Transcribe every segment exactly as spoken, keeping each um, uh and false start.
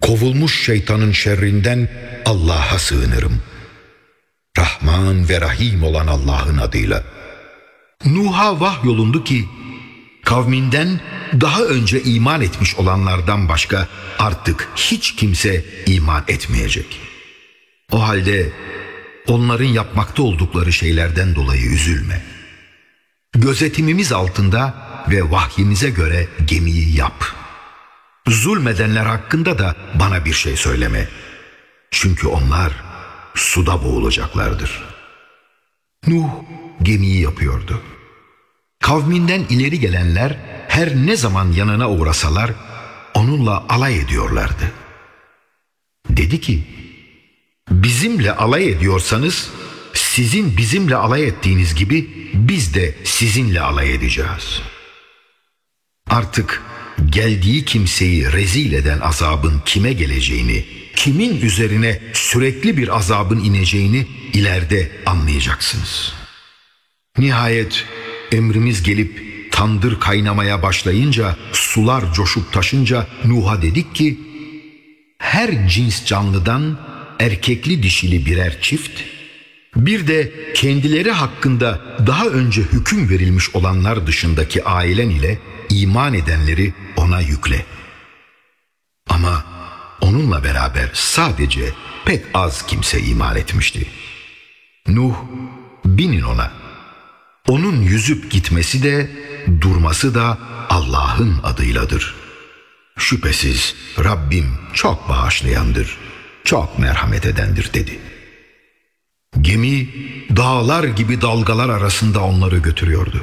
kovulmuş şeytanın şerrinden Allah'a sığınırım. Rahman ve Rahim olan Allah'ın adıyla. Nuh'a vahyolundu ki, kavminden daha önce iman etmiş olanlardan başka artık hiç kimse iman etmeyecek. O halde onların yapmakta oldukları şeylerden dolayı üzülme. Gözetimimiz altında ve vahyimize göre gemiyi yap. Zulmedenler hakkında da bana bir şey söyleme. Çünkü onlar suda boğulacaklardır. Nuh gemiyi yapıyordu. Kavminden ileri gelenler her ne zaman yanına uğrasalar onunla alay ediyorlardı. Dedi ki, bizimle alay ediyorsanız sizin bizimle alay ettiğiniz gibi biz de sizinle alay edeceğiz. Artık geldiği kimseyi rezil eden azabın kime geleceğini, kimin üzerine sürekli bir azabın ineceğini ileride anlayacaksınız. Nihayet emrimiz gelip tandır kaynamaya başlayınca, sular coşup taşınca Nuh'a dedik ki, her cins canlıdan erkekli dişili birer çift, bir de kendileri hakkında daha önce hüküm verilmiş olanlar dışındaki ailen ile iman edenleri ona yükle. Ama onunla beraber sadece pek az kimse iman etmişti. Nuh, binin ona. Onun yüzüp gitmesi de durması da Allah'ın adıyladır. Şüphesiz Rabbim çok bağışlayandır, çok merhamet edendir dedi. Gemi dağlar gibi dalgalar arasında onları götürüyordu.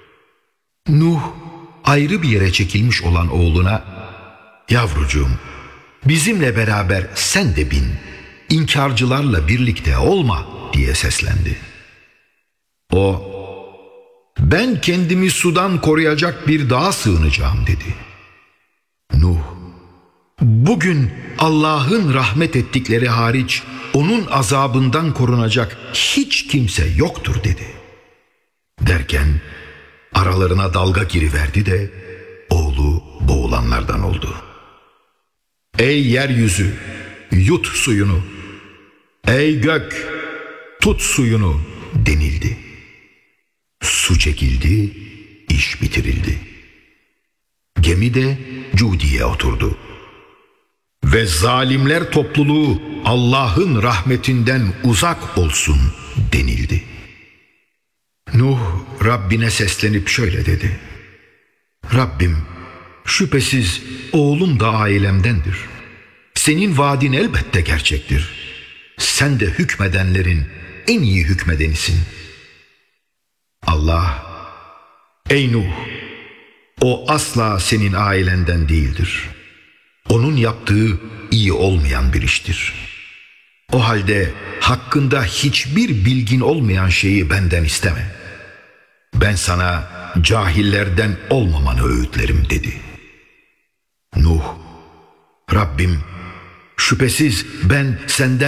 Nuh ayrı bir yere çekilmiş olan oğluna, yavrucuğum bizimle beraber sen de bin, inkarcılarla birlikte olma diye seslendi. O, ben kendimi sudan koruyacak bir dağa sığınacağım dedi. Nuh, bugün Allah'ın rahmet ettikleri hariç onun azabından korunacak hiç kimse yoktur dedi. Derken aralarına dalga giriverdi de oğlu boğulanlardan oldu. Ey yeryüzü, yut suyunu. Ey gök, tut suyunu denildi. Su çekildi, iş bitirildi. Gemi de Cudi'ye oturdu. Ve zalimler topluluğu Allah'ın rahmetinden uzak olsun denildi. Nuh Rabbine seslenip şöyle dedi. Rabbim, şüphesiz oğlum da ailemdendir. Senin vaadin elbette gerçektir. Sen de hükmedenlerin en iyi hükmedenisin. Allah, ey Nuh, o asla senin ailenden değildir. Onun yaptığı iyi olmayan bir iştir. O halde hakkında hiçbir bilgin olmayan şeyi benden isteme. Ben sana cahillerden olmamanı öğütlerim dedi. Nuh, Rabbim, şüphesiz ben senden